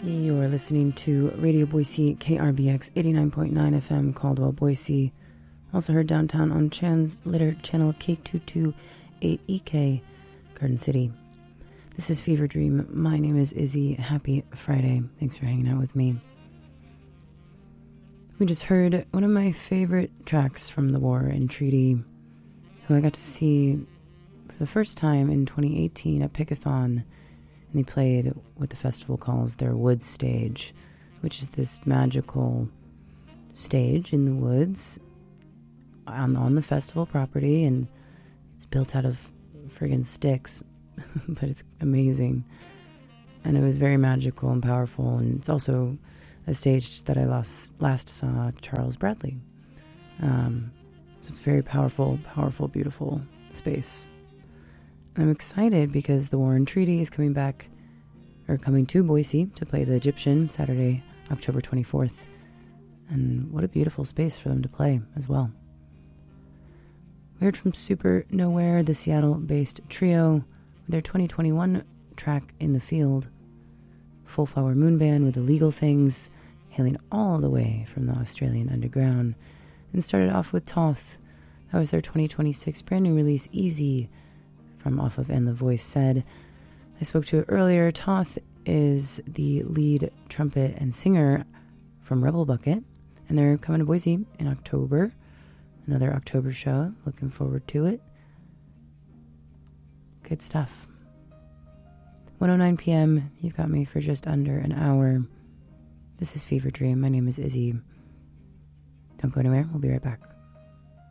You're listening to Radio Boise, KRBX 89.9 FM, Caldwell, Boise. Also heard downtown on Translator Channel K228EK, Garden City. This is Fever Dream. My name is Izzy. Happy Friday. Thanks for hanging out with me. We just heard one of my favorite tracks from The War and Treaty, who I got to see for the first time in 2018 at Pickathon. And they played what the festival calls their Woods Stage, which is this magical stage in the woods on the festival property, and it's built out of friggin' sticks, but it's amazing. And it was very magical and powerful, and it's also a stage that I last saw Charles Bradley. So it's a very powerful, beautiful space. I'm excited because the War and Treaty is coming to Boise to play the Egyptian Saturday, October 24th. And what a beautiful space for them to play as well. We heard from Super Nowhere, the Seattle-based trio, with their 2021 track In the Field. Full Flower Moon Band with Illegal Things, hailing all the way from the Australian underground. And started off with Toth. That was their 2026 brand new release, Easy, from off of And the Voice Said. I spoke to it earlier. Toth is the lead trumpet and singer from Rebel Bucket, and they're coming to Boise in October. Another October show. Looking forward to it. Good stuff. 1:09 p.m. You've got me for just under an hour. This is Fever Dream. My name is Izzy. Don't go anywhere. We'll be right back.